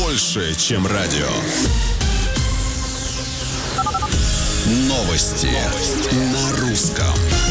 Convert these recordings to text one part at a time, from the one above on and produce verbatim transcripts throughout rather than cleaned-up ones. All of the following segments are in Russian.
больше, чем радио. Новости на русском.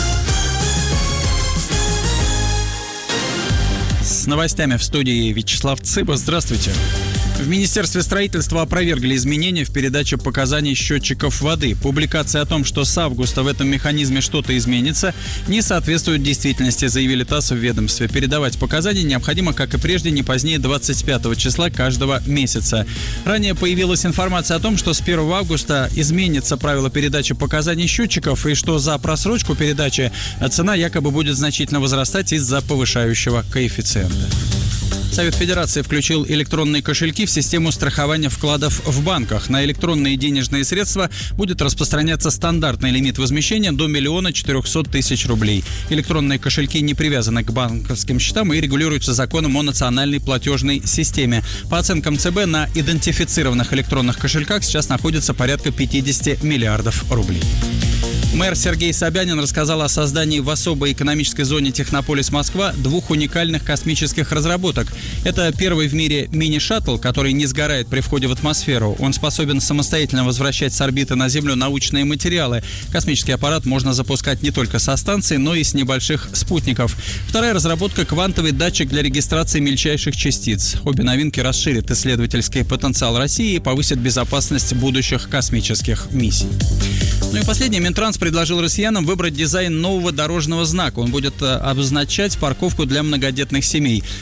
С новостями в студии Вячеслав Цыба. Здравствуйте. В Министерстве строительства опровергли изменения в передаче показаний счетчиков воды. Публикация о том, что с августа в этом механизме что-то изменится, не соответствует действительности, заявили ТАСС в ведомстве. Передавать показания необходимо, как и прежде, не позднее двадцать пятого числа каждого месяца. Ранее появилась информация о том, что с первого августа изменится правило передачи показаний счетчиков и что за просрочку передачи цена якобы будет значительно возрастать из-за повышающего коэффициента. Совет Федерации включил электронные кошельки в систему страхования вкладов в банках. На электронные денежные средства будет распространяться стандартный лимит возмещения до миллиона четырехсот тысяч рублей. Электронные кошельки не привязаны к банковским счетам и регулируются законом о национальной платежной системе. По оценкам ЦБ, на идентифицированных электронных кошельках сейчас находится порядка пятьдесят миллиардов рублей. Мэр Сергей Собянин рассказал о создании в особой экономической зоне Технополис Москва двух уникальных космических разработок. Это первый в мире мини-шаттл, который не сгорает при входе в атмосферу. Он способен самостоятельно возвращать с орбиты на Землю научные материалы. Космический аппарат можно запускать не только со станции, но и с небольших спутников. Вторая разработка – квантовый датчик для регистрации мельчайших частиц. Обе новинки расширят исследовательский потенциал России и повысят безопасность будущих космических миссий. Ну и последнее. Минтранс предложил россиянам выбрать дизайн нового дорожного знака. Он будет обозначать парковку для многодетных семей.